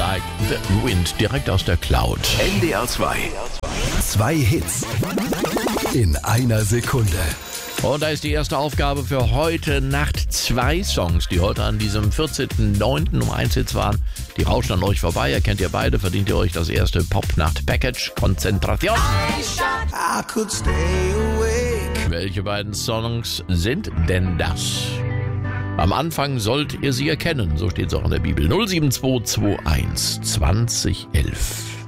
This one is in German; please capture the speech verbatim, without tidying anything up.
Like the Wind, direkt aus der Cloud. N D R zwei. Zwei Hits in einer Sekunde. Und da ist die erste Aufgabe für heute Nacht. Zwei Songs, die heute an diesem vierzehnten neunten um eins Hits waren. Die rauschen an euch vorbei. Ihr kennt ihr beide. Verdient ihr euch das erste Pop-Nacht-Package. Konzentration. I could stay awake. Welche beiden Songs sind denn das? Am Anfang sollt ihr sie erkennen. So steht es auch in der Bibel. null sieben zwei zwei eins zwanzig elf.